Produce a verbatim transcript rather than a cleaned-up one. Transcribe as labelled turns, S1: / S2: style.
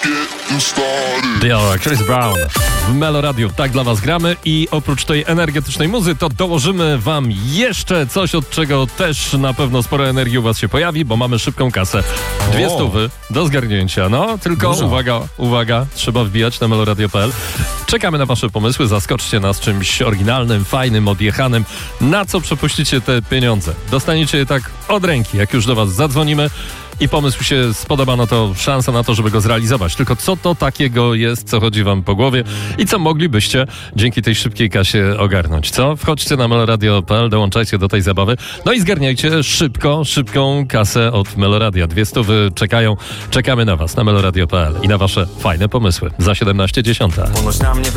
S1: Dior, Chris Brown w Melo Radio. Tak dla was gramy i oprócz tej energetycznej muzy to dołożymy wam jeszcze coś, od czego też na pewno sporo energii u was się pojawi, bo mamy szybką kasę. Dwie
S2: O.
S1: stówy do zgarnięcia. No, tylko
S2: Dużo.
S1: uwaga, uwaga, trzeba wbijać na meloradio kropka p l. Czekamy na wasze pomysły, zaskoczcie nas czymś oryginalnym, fajnym, odjechanym. Na co przepuścicie te pieniądze? Dostaniecie je tak od ręki, jak już do was zadzwonimy i pomysł się spodoba, no to szansa na to, żeby go zrealizować. Tylko co to takiego jest, co chodzi wam po głowie i co moglibyście dzięki tej szybkiej kasie ogarnąć, co? Wchodźcie na meloradio kropka p l, dołączajcie do tej zabawy, no i zgarniajcie szybko, szybką kasę od Meloradia. Dwie stówy czekają, czekamy na was na meloradio kropka p l i na wasze fajne pomysły. Za siedemnaście dziesiąt.